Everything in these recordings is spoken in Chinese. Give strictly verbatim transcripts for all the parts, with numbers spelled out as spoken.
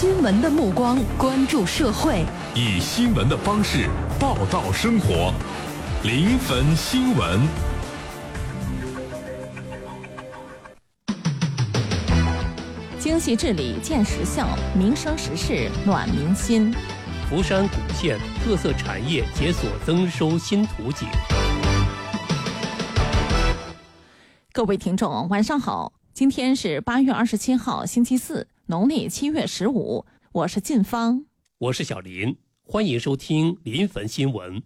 新闻的目光关注社会， 以新闻的方式报道生活。临汾新闻。 精细治理见实效，民生实事暖民心。 福山古县特色产业解锁增收新图景。 各位听众，晚上好，今天是八月二十七号，星期四，农历七月十五，我是晋芳， 我是小林，欢迎收听临汾新闻。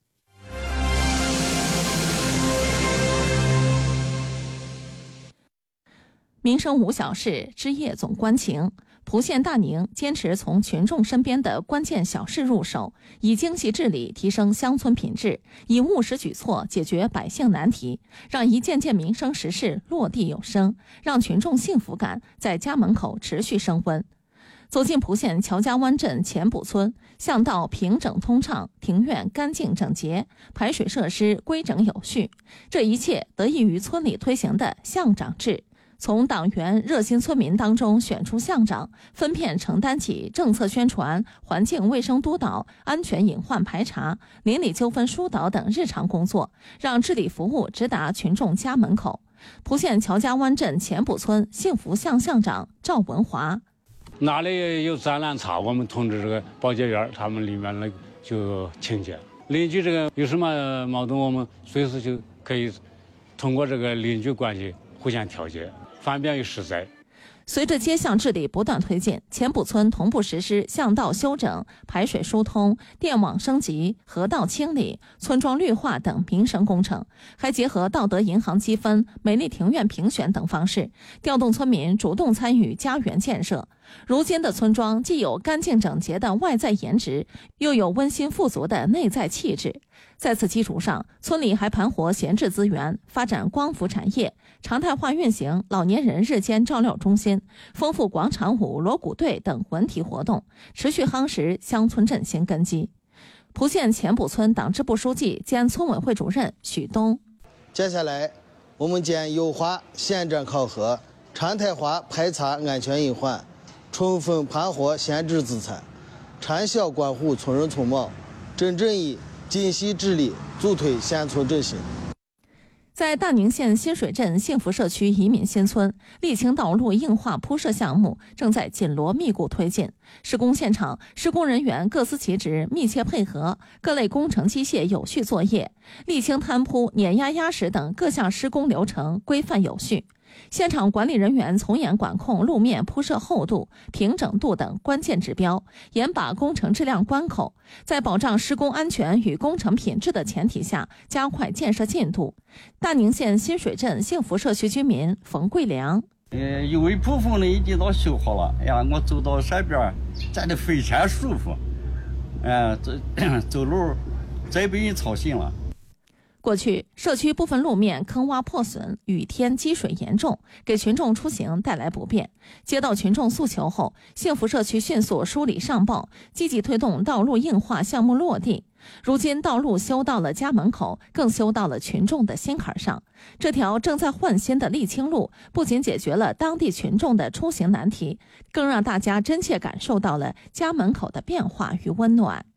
民生无小事，枝叶总关情。蒲县大宁坚持从群众身边的关键小事入手，以精细治理提升乡村品质，以务实举措解决百姓难题，让一件件民生实事落地有声，让群众幸福感在家门口持续升温。走进蒲县乔家湾镇前埔村，巷道平整通畅，庭院干净整洁，排水设施规整有序，这一切得益于村里推行的巷长制。从党员热心村民当中选出巷长，分片承担起政策宣传、环境卫生督导、安全隐患排查、邻里纠纷疏导等日常工作，让治理服务直达群众家门口。蒲县乔家湾镇前埔村幸福巷巷长赵文华： 哪里有灾难查，我们通知这个保洁员，他们里面呢就清洁。邻居这个有什么矛盾，我们随时就可以通过这个邻居关系互相调解，方便于实在。 随着街巷治理不断推进，前埔村同步实施巷道修整、排水疏通、电网升级、河道清理、村庄绿化等民生工程，还结合道德银行积分、美丽庭院评选等方式，调动村民主动参与家园建设。如今的村庄既有干净整洁的外在颜值，又有温馨富足的内在气质。在此基础上，村里还盘活闲置资源，发展光伏产业，常态化运行老年人日间照料中心，丰富广场舞、锣鼓队等文体活动，持续夯实乡村振兴根基。蒲县前埔村党支部书记兼村委会主任许东： 接下来，我们将优化县政考核，常态化排查安全隐患，充分盘活闲置资产，长效关护村人村貌，真正以精细治理助推县村振兴。 在大宁县新水镇幸福社区移民新村，沥青道路硬化铺设项目正在紧锣密鼓推进。施工现场，施工人员各司其职，密切配合，各类工程机械有序作业，沥青摊铺、碾压压实等各项施工流程规范有序。现场管理人员从严管控路面铺设厚度、平整度等关键指标，严把工程质量关口，在保障施工安全与工程品质的前提下，加快建设进度。大宁县新水镇幸福社区居民冯贵良： 呃，因为部分呢已经都修好了，哎呀，我走到山边站得非常舒服，呃，走走路再不用操心了。 过去，社区部分路面坑洼破损，雨天积水严重，给群众出行带来不便。接到群众诉求后，幸福社区迅速梳理上报，积极推动道路硬化项目落地。如今道路修到了家门口，更修到了群众的心坎上。这条正在换新的沥青路，不仅解决了当地群众的出行难题，更让大家真切感受到了家门口的变化与温暖。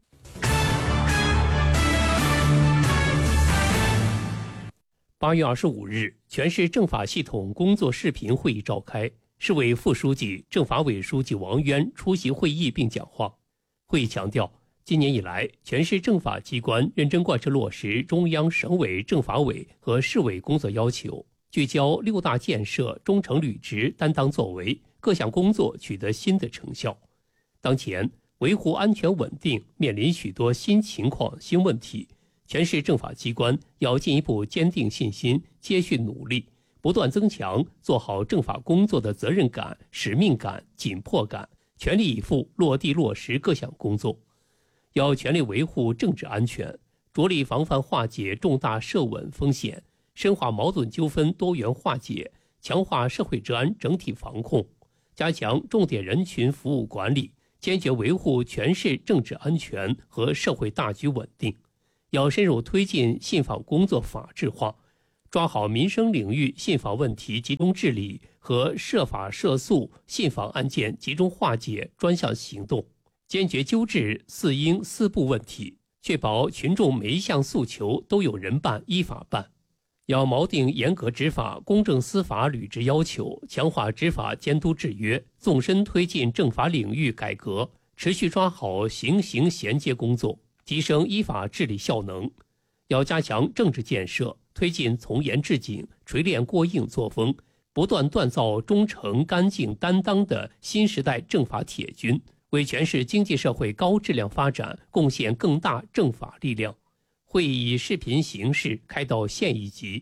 八月二十五日，全市政法系统工作视频会议召开，市委副书记、政法委书记王渊出席会议并讲话。会议强调，今年以来，全市政法机关认真贯彻落实中央、省委政法委和市委工作要求，聚焦六大建设，忠诚履职，担当作为，各项工作取得新的成效。当前，维护安全稳定面临许多新情况、新问题。全市政法机关要进一步坚定信心，接续努力，不断增强做好政法工作的责任感、使命感、紧迫感，全力以赴落地落实各项工作。要全力维护政治安全，着力防范化解重大社稳风险，深化矛盾纠纷多元化解，强化社会治安整体防控，加强重点人群服务管理，坚决维护全市政治安全和社会大局稳定。要深入推进信访工作法治化， 抓好民生领域信访问题集中治理和涉法涉诉信访案件集中化解专项行动，坚决纠治四应四不问题，确保群众每一项诉求都有人办依法办。要锚定严格执法、公正司法履职要求，强化执法监督制约，纵深推进政法领域改革，持续抓好刑刑衔接工作，提升依法治理效能。要加强政治建设，推进从严治警、锤炼过硬作风，不断锻造忠诚、干净、担当的新时代政法铁军，为全市经济社会高质量发展贡献更大政法力量。会议以视频形式开到县一级。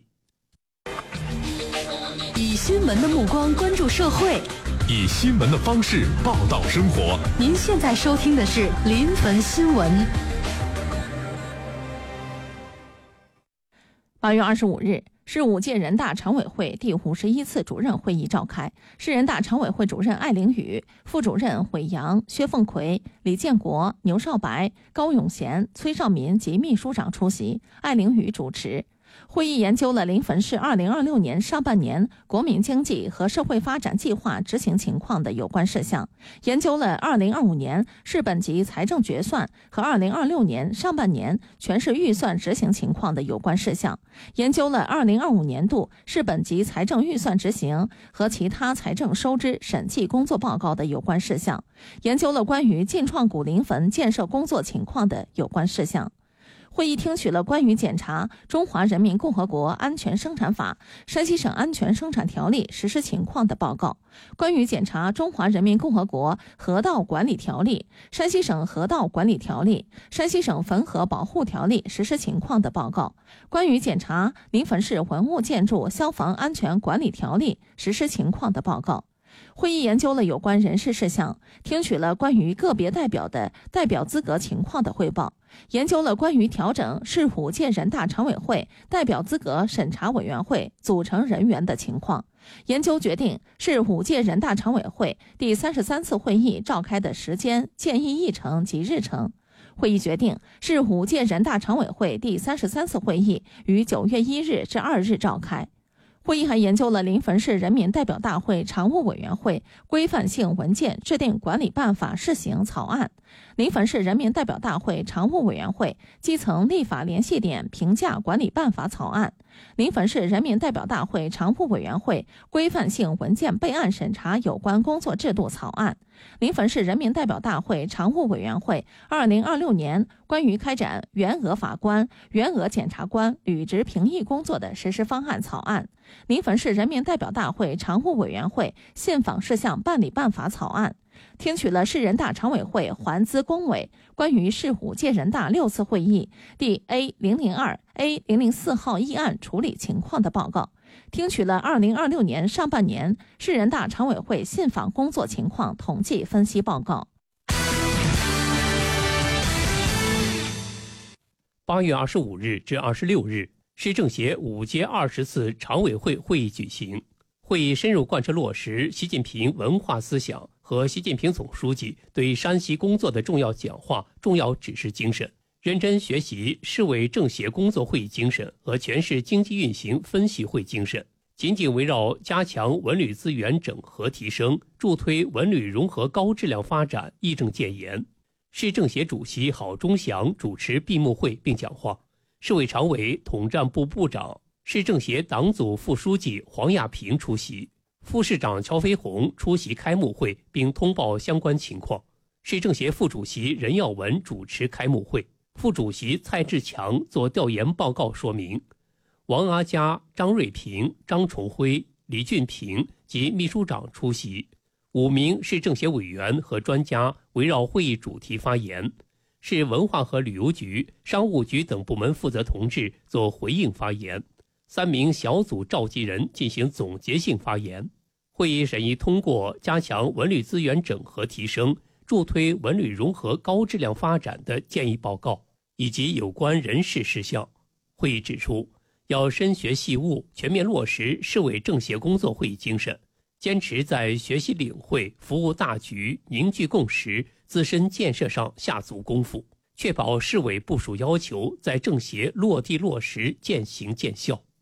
以新闻的目光关注社会， 以新闻的方式报道生活。 您现在收听的是临汾新闻。 八月二十五日，市五届人大常委会第五十一次主任会议召开，市人大常委会主任艾凌宇、副主任毁阳、薛凤奎、李建国、牛少白、高永贤、崔少民及秘书长出席，艾凌宇主持。会议研究了临汾市二零二六年上半年国民经济和社会发展计划执行情况的有关事项，研究了二零二五年市本级财政决算和二零二六年上半年全市预算执行情况的有关事项，研究了二零二五年度市本级财政预算执行和其他财政收支审计工作报告的有关事项，研究了关于晋创谷临汾建设工作情况的有关事项。会议听取了关于检查《中华人民共和国安全生产法》山西省安全生产条例实施情况的报告，关于检查《中华人民共和国河道管理条例》山西省河道管理条例、山西省汾河保护条例实施情况的报告，关于检查临汾市文物建筑消防安全管理条例实施情况的报告。会议研究了有关人事事项，听取了关于个别代表的代表资格情况的汇报，研究了关于调整市五届人大常委会代表资格审查委员会组成人员的情况，研究决定市五届人大常委会第三十三次会议召开的时间、建议议程及日程。会议决定市五届人大常委会第三十三次会议于九月一日至二日召开。会议还研究了临汾市人民代表大会常务委员会规范性文件制定管理办法试行草案、临汾市人民代表大会常务委员会基层立法联系点评价管理办法草案、临汾市人民代表大会常务委员会规范性文件备案审查有关工作制度草案、临汾市人民代表大会常务委员会二零二六年关于开展原额法官、原额检察官履职评议工作的实施方案草案、临汾市人民代表大会常务委员会信访事项办理办法草案，听取了市人大常委会环资工委关于市五届人大六次会议第 A 零零二 A 零零四号议案处理情况的报告，听取了二零二六年上半年市人大常委会信访工作情况统计分析报告。 八月二十五日至二十六日，市政协五届二十次常委会会议举行。会议深入贯彻落实习近平文化思想和习近平总书记对山西工作的重要讲话、重要指示精神，认真学习市委政协工作会议精神和全市经济运行分析会精神，紧紧围绕加强文旅资源整合提升、助推文旅融合高质量发展议政建言。市政协主席郝忠祥主持闭幕会并讲话，市委常委、统战部部长、市政协党组副书记黄亚平出席，副市长乔飞红出席开幕会并通报相关情况。市政协副主席任耀文主持开幕会，副主席蔡志强作调研报告说明。王阿佳、张瑞平、张崇辉、李俊平及秘书长出席。五名市政协委员和专家围绕会议主题发言，市文化和旅游局、商务局等部门负责同志做回应发言，三名小组召集人进行总结性发言。会议审议通过加强文旅资源整合提升、助推文旅融合高质量发展的建议报告以及有关人事事项。会议指出，要深学细务，全面落实市委政协工作会议精神，坚持在学习领会、服务大局、凝聚共识、自身建设上下足功夫，确保市委部署要求在政协落地落实、见行见效。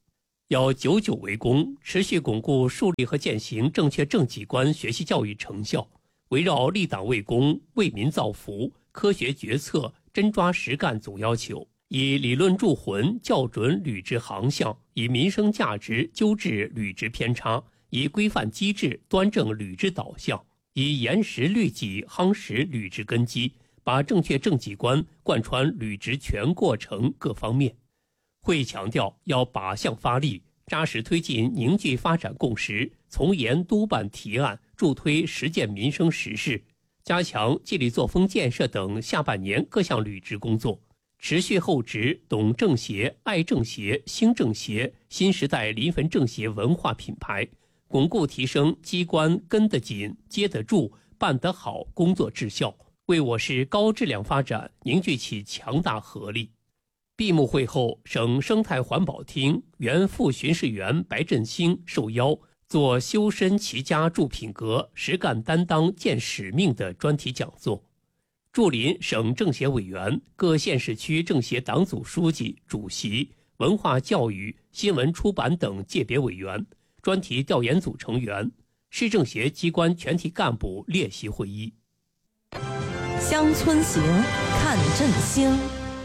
要久久为功，持续巩固树立和践行正确政绩观学习教育成效，围绕立党为公、为民造福、科学决策、真抓实干总要求，以理论铸魂，校准履职航向，以民生价值纠治履职偏差，以规范机制端正履职导向，以严实律己夯实履职根基，把正确政绩观贯穿履职全过程各方面。会议强调，要靶向发力，扎实推进凝聚发展共识，从严督办提案，助推实践民生实事，加强纪律作风建设等下半年各项履职工作，持续厚植懂政协、爱政协、兴政协新时代临汾政协文化品牌，巩固提升机关跟得紧、接得住、办得好工作质效，为我市高质量发展凝聚起强大合力。闭幕会后，省生态环保厅原副巡视员白振兴受邀做修身齐家助品格、实干担当见使命的专题讲座。驻临省政协委员、各县市区政协党组书记、主席、文化教育、新闻出版等界别委员、专题调研组成员、市政协机关全体干部列席会议。 乡村行，看振兴。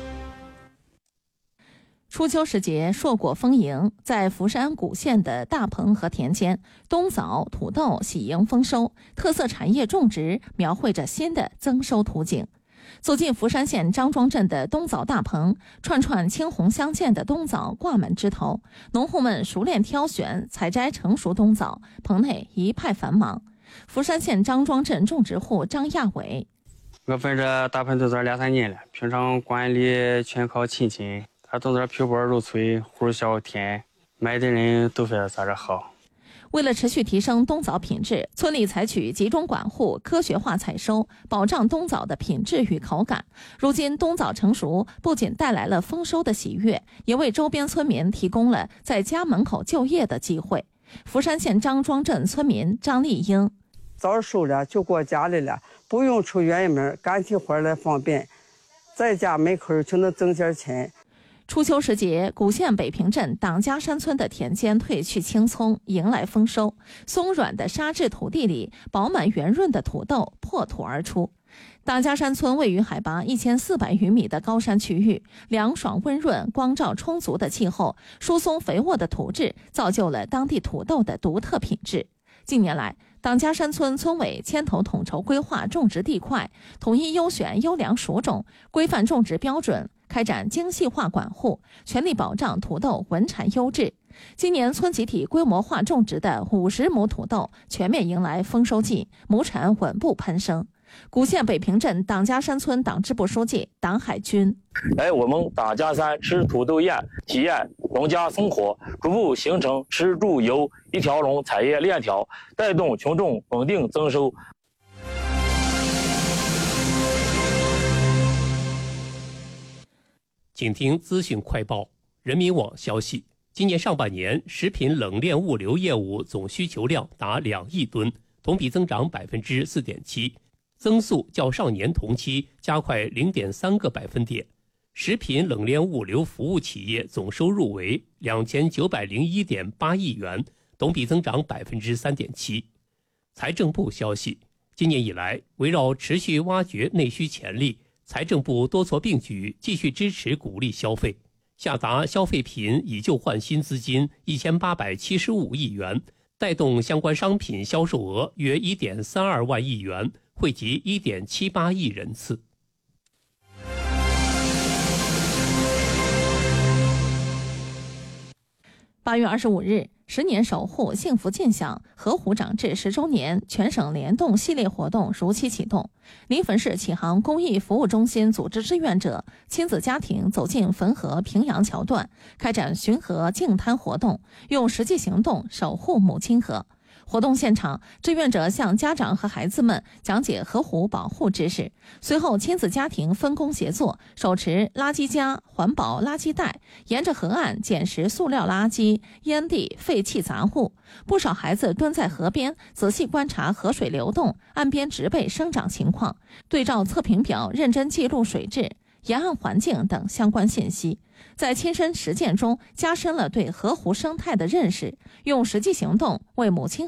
初秋时节，硕果丰盈，在福山古县的大棚和田间，冬枣、土豆喜迎丰收，特色产业种植描绘着新的增收图景。走进福山县张庄镇的冬枣大棚，串串青红相间的冬枣挂满枝头，农户们熟练挑选、采摘成熟冬枣，棚内一派繁忙。福山县张庄镇种植户张亚伟： 我分这大棚冬枣两三年了，平常管理全靠亲戚。它冬枣皮薄肉脆，核小甜，买的人都说咋着好。 为了持续提升冬枣品质，村里采取集中管护、科学化采收，保障冬枣的品质与口感。如今冬枣成熟，不仅带来了丰收的喜悦，也为周边村民提供了在家门口就业的机会。福山县张庄镇村民张丽英： 枣熟了就过家里了，不用出远门，干起活来方便，在家门口就能挣点钱。 初秋时节，古县北平镇党家山村的田间褪去青葱，迎来丰收。松软的沙质土地里，饱满圆润的土豆破土而出。党家山村位于海拔一千四百余米的高山区域，凉爽温润、光照充足的气候，疏松肥沃的土质，造就了当地土豆的独特品质。近年来，党家山村村委牵头统筹规划种植地块，统一优选优良属种，规范种植标准，开展精细化管护，全力保障土豆稳产优质。今年村集体规模化种植的五十亩土豆全面迎来丰收季，亩产稳步攀升。古县北平镇党家山村党支部书记党海军： 来我们党家山吃土豆宴，体验农家生活，逐步形成吃住游一条龙产业链条，带动群众稳定增收。 请听资讯快报。人民网消息，今年上半年食品冷链物流业务总需求量达两亿吨，同比增长百分之四点七，增速较上年同期加快零点三个百分点。食品冷链物流服务企业总收入为两千九百零一点八亿元，同比增长百分之三点七。财政部消息，今年以来，围绕持续挖掘内需潜力，财政部多措并举，继续支持鼓励消费，下达消费品以旧换新资金一千八百七十五亿元，带动相关商品销售额约一点三二万亿元，惠及一点七八亿人次。 八月二十五日，十年守护幸福尽享河湖长治十周年全省联动系列活动如期启动。临汾市启航公益服务中心组织志愿者、亲子家庭走进汾河平阳桥段，开展巡河净滩活动，用实际行动守护母亲河。活动现场，志愿者向家长和孩子们讲解河湖保护知识。随后，亲子家庭分工协作，手持垃圾夹、环保垃圾袋，沿着河岸捡拾塑料垃圾、烟蒂、废弃杂物。不少孩子蹲在河边，仔细观察河水流动、岸边植被生长情况，对照测评表认真记录水质。 沿岸环境等相关信息，在亲身实践中加深了对河湖生态的认识，用实际行动为母亲